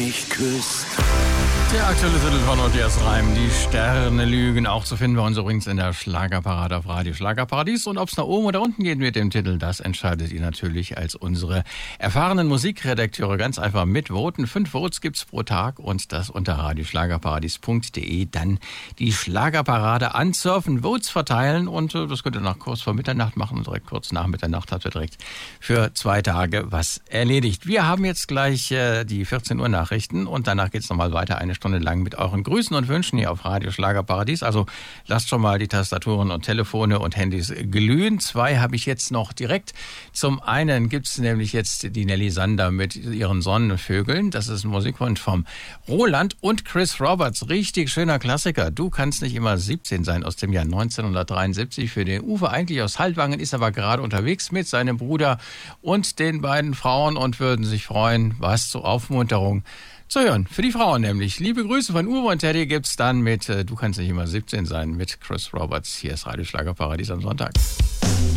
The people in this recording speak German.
mich küsst. Der aktuelle Titel von Matthias Reim, die Sterne lügen, auch zu finden bei uns übrigens in der Schlagerparade auf Radio Schlagerparadies. Und ob es nach oben oder unten geht mit dem Titel, das entscheidet ihr natürlich als unsere erfahrenen Musikredakteure ganz einfach mitvoten. 5 Votes gibt's pro Tag und das unter radioschlagerparadies.de. Dann die Schlagerparade ansurfen, Votes verteilen und das könnt ihr nach kurz vor Mitternacht machen und direkt kurz nach Mitternacht habt ihr direkt für 2 Tage was erledigt. Wir haben jetzt gleich die 14 Uhr Nachrichten und danach geht's nochmal weiter, eine Stunde lang mit euren Grüßen und Wünschen hier auf Radio Schlagerparadies. Also lasst schon mal die Tastaturen und Telefone und Handys glühen. 2 habe ich jetzt noch direkt. Zum einen gibt's nämlich jetzt die Nelly Sander mit ihren Sonnenvögeln. Das ist ein Musikwunsch vom Roland und Chris Roberts. Richtig schöner Klassiker. Du kannst nicht immer 17 sein, aus dem Jahr 1973. Für den Uwe eigentlich aus Haltwangen, ist aber gerade unterwegs mit seinem Bruder und den beiden Frauen und würden sich freuen, was zur Aufmunterung zu hören. Für die Frauen nämlich. Liebe Grüße von Uwe und Teddy gibt's dann mit Du kannst nicht immer 17 sein mit Chris Roberts. Hier ist Radio Schlagerparadies am Sonntag.